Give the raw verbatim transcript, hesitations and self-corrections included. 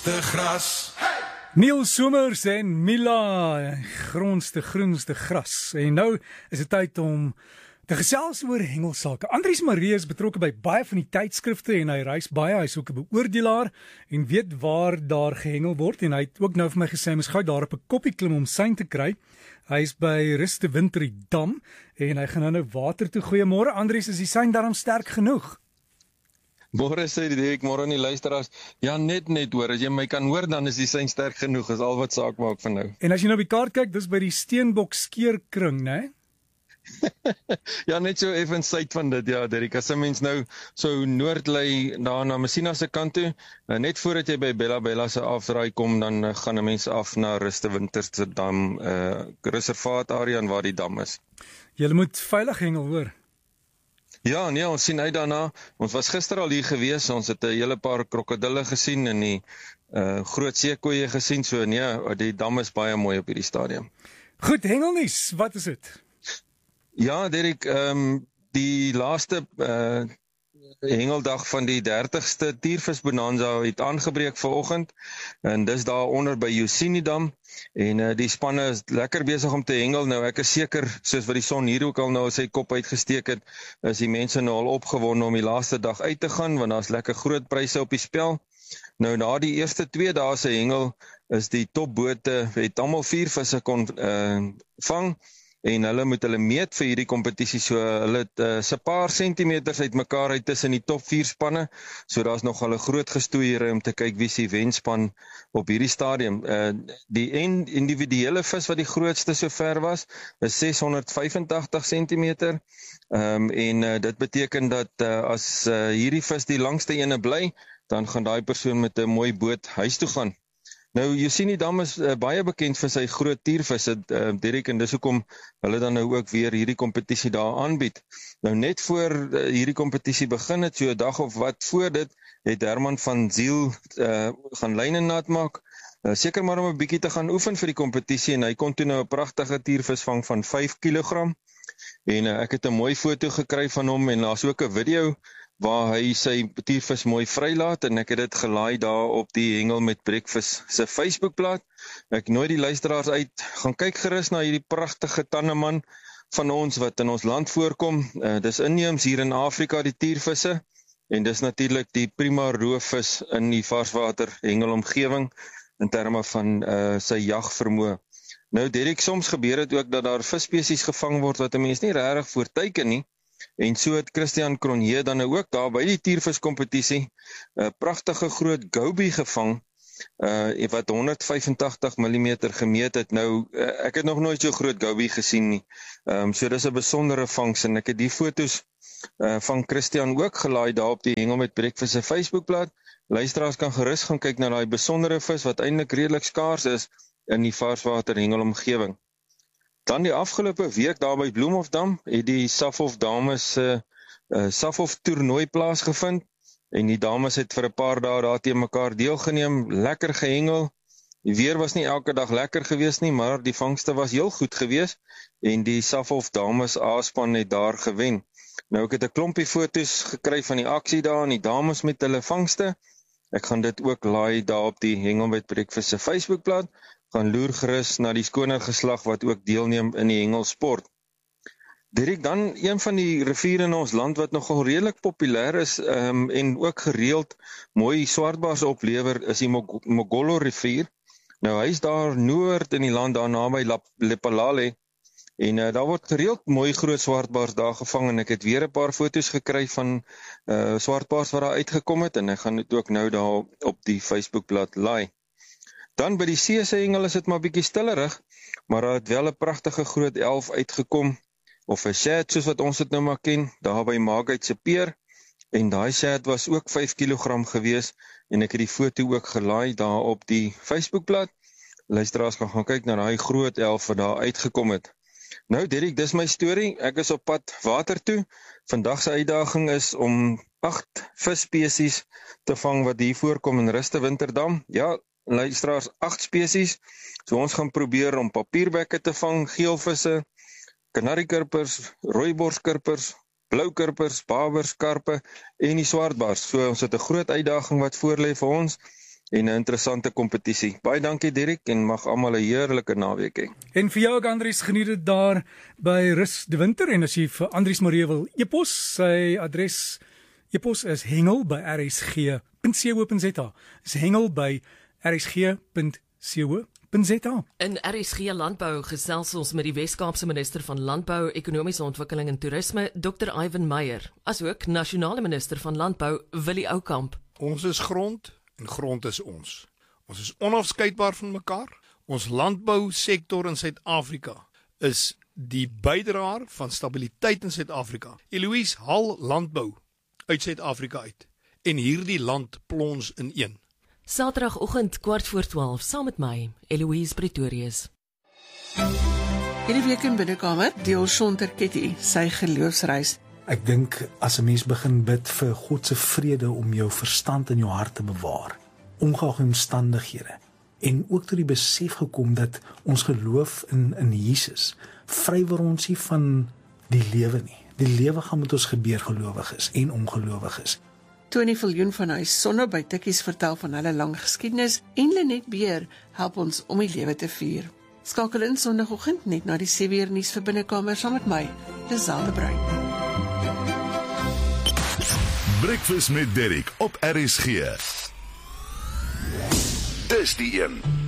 groenste gras. Neil Somers en Mila, groenste, groenste gras. En nou is dit tyd om te gesels oor hengelsake. Andries Marie is betrokke by baie van die tydskrifte en hy reis baie, hy is ook 'n beoordelaar en weet waar daar gehengel word. En hy het ook nou vir my gesê, hy moes gou daar op 'n koppie klim om sein te kry. Hy is by Rustewinter Dam en hy gaan nou nou water toe. Goeiemôre Andries, is die sein daarom sterk genoeg? Môre sê die ek môre aan die luisteraars. Ja, net net hoor, as jy my kan hoor, dan is die sein sterk genoeg, is al wat saak maak van nou. En as jy nou op die kaart kyk, dis by die Steenbok skeerkring, né? Ja, net so effens suid van dit, ja, Derek. As 'n mens nou so noord lê daar na Messina se kant toe, net voordat jy by Bella Bella se afdraai kom, dan gaan 'n mens af na Rustewinter se Dam, uh, reservaat area en waar die dam is. Jy moet veilig hengel, hoor. Ja, nee, ons sien uit daarna. Ons was gister al hier gewees, ons het 'n hele paar krokodille gesien en die uh, groot seekoeie gesien, so nee, die dam is baie mooi op hierdie stadium. Goed, hengelnuus, wat is dit? Ja, Derek, um, die laaste uh, hengeldag van die dertigste Tiervisbonanza het aangebreek vanoggend en dis daar onder by Yosinidam en uh, die spanne is lekker besig om te hengel. Nou ek is seker, soos wat die son hier ook al nou sy kop uitgesteek het, is die mense nou al opgewonde om die laaste dag uit te gaan, want daar's lekker groot pryse op die spel. Nou na die eerste twee dae se hengel is die topbote, het almal vier visse kon uh, vang, en hulle moet hulle meet vir hierdie kompetisie, so hulle het uh, se paar centimeters uit mekaar uit tussen die top vier spanne, so daar's nog al 'n groot gestoeiere om te kyk wie se wenspan op hierdie stadium. Uh, die individuele vis wat die grootste sover was, is ses honderd vyf en agtig centimeter, um, en uh, dit beteken dat uh, as uh, hierdie vis die langste ene bly, dan gaan daai persoon met 'n mooi boot huis toe gaan. Nou, Yosinidam is uh, baie bekend vir sy groot tiervisse, uh, Derek, en dis hoekom hulle dan nou ook weer hierdie kompetisie daar aanbied. Nou, net voor uh, hierdie kompetisie begin het, so 'n dag of wat voor dit, het Herman van Ziel uh, gaan lyne nat maak, uh, seker maar om 'n bietjie te gaan oefen vir die kompetisie, en hy kon toe nou 'n pragtige tiervis vang van vyf kilogram, en uh, ek het 'n mooi foto gekry van hom, en daar's ook 'n video, waar hy sy tiervis mooi vrylaat, en ek het dit gelaai daar op die Hengel met Breakfast se Facebookblad. Ek nooi die luisteraars uit, gaan kyk gerus na hierdie pragtige tandeman van ons wat in ons land voorkom. Uh, dis inheems hier in Afrika, die tiervisse, en dis natuurlik die prima roofvis in die varswater hengelomgewing in terme van uh, sy jagvermoë. Nou, Derek, soms gebeur dit ook dat daar visspesies gevang word wat 'n mens nie regtig voorteken nie. En so het Christian Cronje dan nou ook daar by die tierviskompetisie 'n pragtige groot goby gevang, uh, wat honderd vyf en agtig millimeter gemeet het. Nou, uh, ek het nog nooit so groot goby gesien nie. Um, so dis 'n besondere vangs, en ek het die foto's uh, van Christian ook gelaai daar op die Hengel met Breakfast se Facebookblad. Luisteraars kan gerus gaan kyk na daai besondere vis wat eintlik redelik skaars is in die varswater hengelomgewing. Dan die afgelope week daar by Bloemhofdam het die Safhof dames uh, uh, Safhof toernooi plaasgevind, en die dames het vir 'n paar dae daar teen mekaar deelgeneem, lekker gehengel. Die weer was nie elke dag lekker gewees nie, maar die vangste was heel goed gewees, en die Safhof dames A-span het daar gewen. Nou ek het 'n klompie foto's gekry van die aksie daar, en die dames met hulle vangste. Ek gaan dit ook laai daar op die Hengel met Breakfast se Facebookblad. Gaan loer gerus na die skoner geslag wat ook deelneem in die hengelsport. Direk dan een van die riviere in ons land wat nogal redelik populêr is um, en ook gereeld mooi swartbaars oplewer, is die Mog Mogolo rivier. Nou hy is daar noord in die land, daar naby Lephalale, en uh, daar word gereeld mooi groot swartbaars daar gevang, en ek het weer 'n paar foto's gekry van uh, swartbaars wat daar uitgekom het, en ek gaan dit ook nou daar op die Facebookblad laai. Dan by die see se hengel is dit maar bietjie stillerig, maar daar het wel 'n pragtige groot elf uitgekom, of 'n shad soos wat ons dit nou maar ken, daar by Maagheid se Peer, en daai shad was ook vyf kilogram gewees, en ek het die foto ook gelaai daar op die Facebookblad. Luisteraars gaan gaan kyk na daai groot elf wat daar uitgekom het. Nou Derek, dis my storie, ek is op pad water toe. Vandag se uitdaging is om agt visspesies te vang wat hier voorkom in Rustewinter Dam. Ja, luisteraars, agt spesies, so ons gaan probeer om papierbekke te vang, geelvisse, kanariekurpers, rooiborskurpers, blauwkurpers, babers, karpe en die swartbaars. So ons het 'n groot uitdaging wat voor lê vir ons, en 'n interessante kompetisie. Baie dankie Derek en mag almal 'n heerlike naweek hê. En vir jou ook Andries, geniet dit daar by Rus de Winter en as jy vir Andries Marie wil e-pos, sy adres e-pos is hengel by r s g punt co punt z a. Dis hengel by r s g punt co punt z a. In R S G Landbou gesels ons met die Wes-Kaapse Minister van Landbou, Ekonomiese Ontwikkeling en Toerisme, dokter Ivan Meyer, asook Nasionale Minister van Landbou, Willie Oukamp. Ons is grond en grond is ons. Ons is onafskeidbaar van mekaar. Ons landbousektor in Suid-Afrika is die bydraer van stabiliteit in Suid-Afrika. Eloise haal landbou uit Suid-Afrika uit en hierdie land plons in een. Saterdagoggend kwart voor twaalf, saam met my, Eloise Pretorius. Hierdie week in Binnekamer, deel Shonter Ketty sy geloofsreis. Ek dink as 'n mens begin bid vir God se vrede om jou verstand en jou hart te bewaar, ongeag die omstandighede, en ook tot die besef gekom dat ons geloof in in Jesus vrywer ons nie van die lewe nie. Die lewe gaan met ons gebeur, gelowiges en ongelowiges. Tony Viljoen van Huis Sonne by Tikkies vertel van hulle lang geskiedenis en Lenet Beer help ons om die lewe te vier. Skakel in Sondagoggend net na die sewe uur nuus vir Binnekamer saam met my, Liselde Bruin. Breakfast met Derek op R S G. Dis die een.